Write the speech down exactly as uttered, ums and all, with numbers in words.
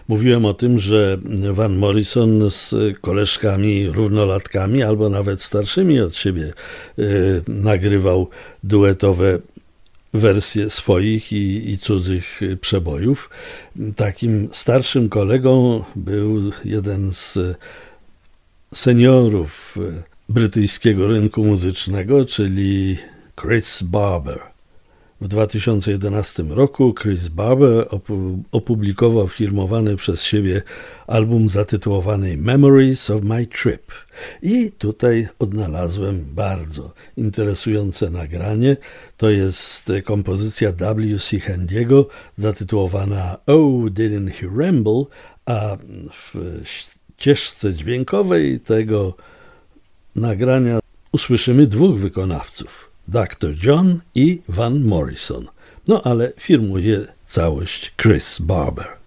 Mówiłem o tym, że Van Morrison z koleżkami, równolatkami albo nawet starszymi od siebie y, nagrywał duetowe wersje swoich i, i cudzych przebojów. Takim starszym kolegą był jeden z seniorów brytyjskiego rynku muzycznego, czyli Chris Barber. W dwa tysiące jedenastym roku Chris Barber opublikował firmowany przez siebie album zatytułowany Memories of My Trip. I tutaj odnalazłem bardzo interesujące nagranie. To jest kompozycja W C Handiego zatytułowana Oh, Didn't He Ramble, a w ścieżce dźwiękowej tego nagrania usłyszymy dwóch wykonawców. doktor John i Van Morrison. No ale firmuje całość Chris Barber.